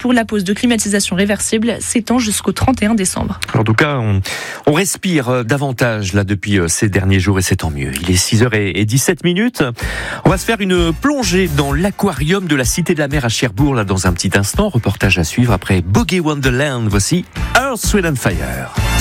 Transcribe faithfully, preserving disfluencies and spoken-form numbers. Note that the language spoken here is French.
pour la pose de climatisation réversible s'étend jusqu'au trente et un décembre. En tout cas, on, on respire davantage là depuis ces derniers jours et c'est tant mieux. Il est six heures dix-sept minutes. On va se faire une plongée dans l'aquarium de la Cité de la Mer à Cherbourg là dans un petit instant. Reportage à suivre après Boogie Wonderland. Voici Earth, Wind and Fire.